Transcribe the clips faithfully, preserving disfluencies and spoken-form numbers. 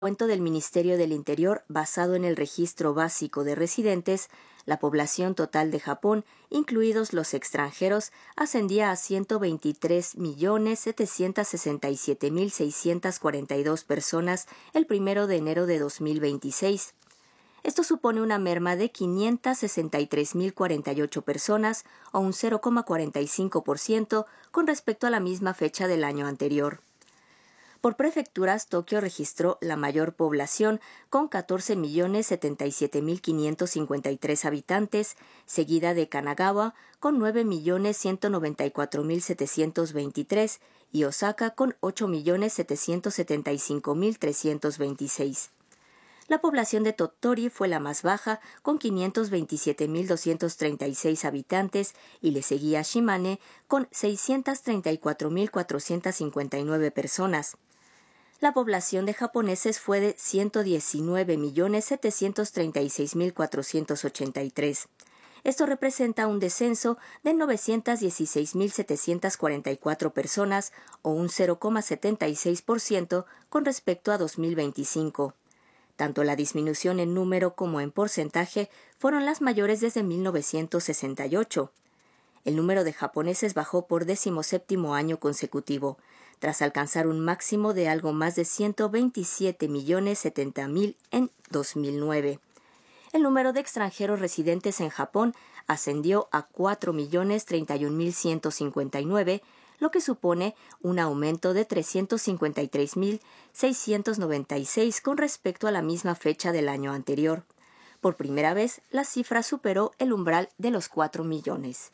Cuento del Ministerio del Interior, basado en el Registro Básico de Residentes, la población total de Japón, incluidos los extranjeros, ascendía a ciento veintitrés millones setecientos sesenta y siete mil seiscientos cuarenta y dos personas el primero de enero de dos mil veintiséis. Esto supone una merma de quinientas sesenta y tres mil cuarenta y ocho personas, o un cero coma cuarenta y cinco por ciento con respecto a la misma fecha del año anterior. Por prefecturas, Tokio registró la mayor población, con catorce millones setenta y siete mil quinientos cincuenta y tres habitantes, seguida de Kanagawa, con nueve millones ciento noventa y cuatro mil setecientos veintitrés, y Osaka, con ocho millones setecientos setenta y cinco mil trescientos veintiséis. La población de Tottori fue la más baja, con quinientos veintisiete mil doscientos treinta y seis habitantes, y le seguía Shimane, con seiscientos treinta y cuatro mil cuatrocientos cincuenta y nueve personas. La población de japoneses fue de ciento diecinueve millones setecientos treinta y seis mil cuatrocientos ochenta y tres. Esto representa un descenso de novecientos dieciséis mil setecientos cuarenta y cuatro personas, o un cero coma setenta y seis por ciento con respecto a dos mil veinticinco. Tanto la disminución en número como en porcentaje fueron las mayores desde mil novecientos sesenta y ocho. El número de japoneses bajó por decimoséptimo año consecutivo, tras alcanzar un máximo de algo más de ciento veintisiete millones setenta mil en dos mil nueve. El número de extranjeros residentes en Japón ascendió a cuatro millones treinta y un mil ciento cincuenta y nueve, lo que supone un aumento de trescientos cincuenta y tres mil seiscientos noventa y seis con respecto a la misma fecha del año anterior. Por primera vez, la cifra superó el umbral de los cuatro millones.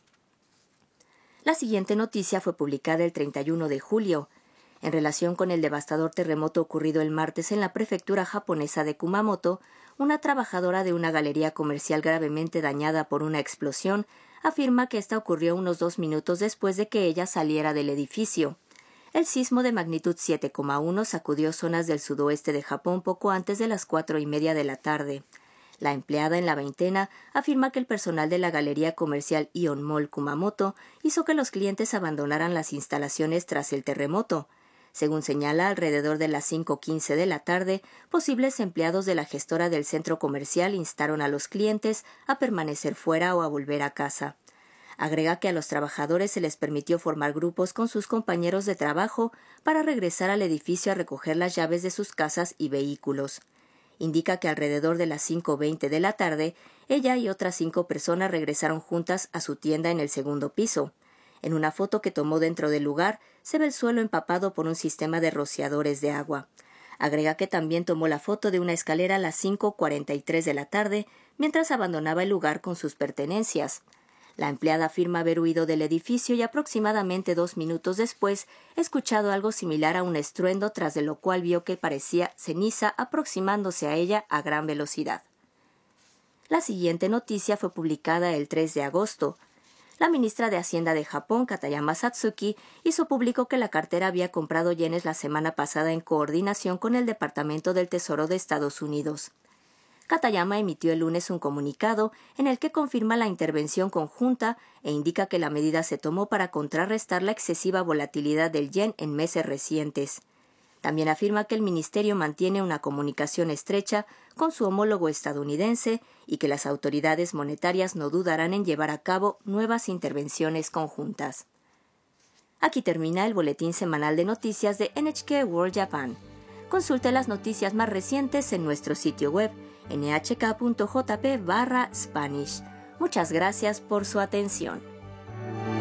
La siguiente noticia fue publicada el treinta y uno de julio. En relación con el devastador terremoto ocurrido el martes en la prefectura japonesa de Kumamoto, una trabajadora de una galería comercial gravemente dañada por una explosión afirma que esta ocurrió unos dos minutos después de que ella saliera del edificio. El sismo de magnitud siete coma uno sacudió zonas del sudoeste de Japón poco antes de las cuatro y media de la tarde. La empleada en la veintena afirma que el personal de la galería comercial Ion Mall Kumamoto hizo que los clientes abandonaran las instalaciones tras el terremoto. Según señala, alrededor de las cinco quince de la tarde, posibles empleados de la gestora del centro comercial instaron a los clientes a permanecer fuera o a volver a casa. Agrega que a los trabajadores se les permitió formar grupos con sus compañeros de trabajo para regresar al edificio a recoger las llaves de sus casas y vehículos. Indica que alrededor de las cinco veinte de la tarde, ella y otras cinco personas regresaron juntas a su tienda en el segundo piso. En una foto que tomó dentro del lugar, se ve el suelo empapado por un sistema de rociadores de agua. Agrega que también tomó la foto de una escalera a las cinco cuarenta y tres de la tarde, mientras abandonaba el lugar con sus pertenencias. La empleada afirma haber huido del edificio y aproximadamente dos minutos después escuchado algo similar a un estruendo, tras de lo cual vio que parecía ceniza aproximándose a ella a gran velocidad. La siguiente noticia fue publicada el tres de agosto. La ministra de Hacienda de Japón, Katayama Satsuki, hizo público que la cartera había comprado yenes la semana pasada en coordinación con el Departamento del Tesoro de Estados Unidos. Katayama emitió el lunes un comunicado en el que confirma la intervención conjunta e indica que la medida se tomó para contrarrestar la excesiva volatilidad del yen en meses recientes. También afirma que el ministerio mantiene una comunicación estrecha con su homólogo estadounidense y que las autoridades monetarias no dudarán en llevar a cabo nuevas intervenciones conjuntas. Aquí termina el boletín semanal de noticias de N H K World Japan. Consulte las noticias más recientes en nuestro sitio web n h k punto j p barra spanish. Muchas gracias por su atención.